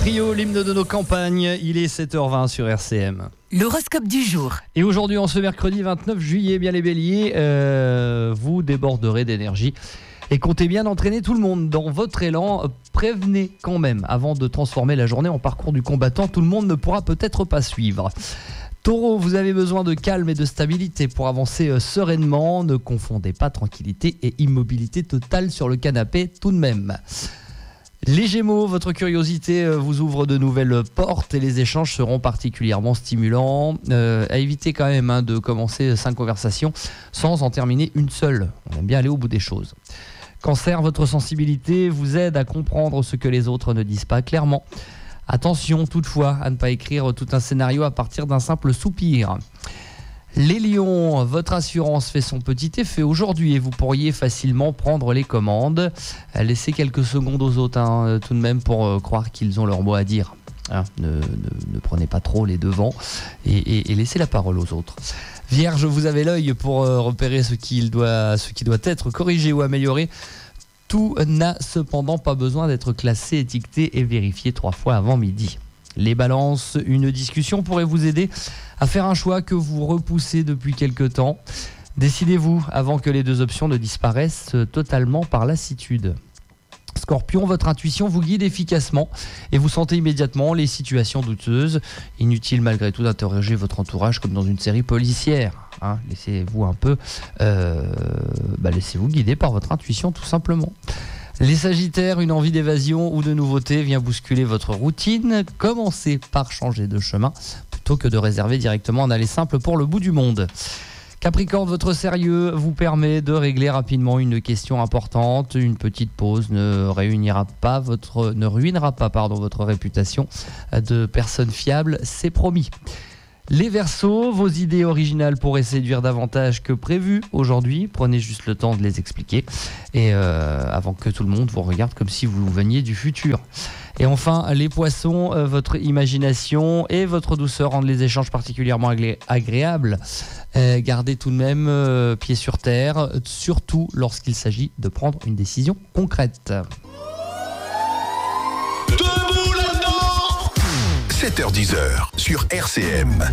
Rio, l'hymne de nos campagnes, il est 7h20 sur RCM. L'horoscope du jour. Et aujourd'hui, en ce mercredi 29 juillet, bien les béliers, vous déborderez d'énergie. Et comptez bien entraîner tout le monde dans votre élan. Prévenez quand même, avant de transformer la journée en parcours du combattant, tout le monde ne pourra peut-être pas suivre. Taureau, vous avez besoin de calme et de stabilité pour avancer sereinement. Ne confondez pas tranquillité et immobilité totale sur le canapé tout de même. Les Gémeaux, votre curiosité vous ouvre de nouvelles portes et les échanges seront particulièrement stimulants. À éviter quand même de commencer 5 conversations sans en terminer une seule. On aime bien aller au bout des choses. Cancer, votre sensibilité vous aide à comprendre ce que les autres ne disent pas clairement. Attention toutefois à ne pas écrire tout un scénario à partir d'un simple soupir. Les lions, votre assurance fait son petit effet aujourd'hui et vous pourriez facilement prendre les commandes. Laissez quelques secondes aux autres tout de même pour croire qu'ils ont leur mot à dire. Ne prenez pas trop les devants et laissez la parole aux autres. Vierge, vous avez l'œil pour repérer ce qui doit être corrigé ou amélioré. Tout n'a cependant pas besoin d'être classé, étiqueté et vérifié 3 fois avant midi. Les balances, une discussion pourrait vous aider à faire un choix que vous repoussez depuis quelque temps. Décidez-vous avant que les 2 options ne disparaissent totalement par lassitude. Scorpion, votre intuition vous guide efficacement et vous sentez immédiatement les situations douteuses. Inutile malgré tout d'interroger votre entourage comme dans une série policière. Laissez-vous un peu, laissez-vous guider par votre intuition tout simplement. Les Sagittaires, une envie d'évasion ou de nouveauté vient bousculer votre routine. Commencez par changer de chemin plutôt que de réserver directement un aller simple pour le bout du monde. Capricorne, votre sérieux vous permet de régler rapidement une question importante. Une petite pause ne ruinera pas votre réputation de personne fiable, c'est promis. Les Verseaux, vos idées originales pourraient séduire davantage que prévu aujourd'hui. Prenez juste le temps de les expliquer et avant que tout le monde vous regarde comme si vous veniez du futur. Et enfin, les Poissons, votre imagination et votre douceur rendent les échanges particulièrement agréables. Gardez tout de même pied sur terre, surtout lorsqu'il s'agit de prendre une décision concrète. Debout là-dedans 7h-10h sur RCM.